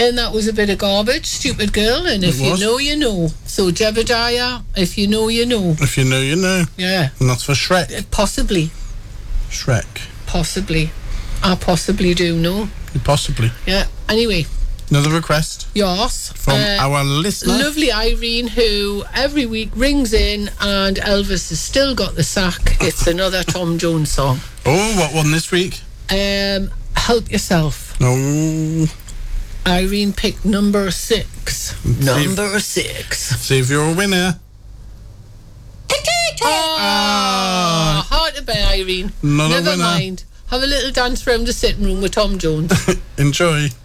And that was a bit of garbage, Stupid Girl, and if you know, you know. So, Jebediah, if you know, you know. If you know, you know. Yeah. And that's for Shrek. Possibly. Shrek. Possibly. I possibly do know. Possibly. Yeah. Anyway. Another request. Yes. From our listener. Lovely Irene, who every week rings in and Elvis has still got the sack. It's another Tom Jones song. Oh, what one this week? Help Yourself. Oh. Irene picked number 6. Number 6. See if you're a winner. Hard to bear, Irene. Not Never a winner. mind. Have a little dance around the sitting room with Tom Jones. Enjoy.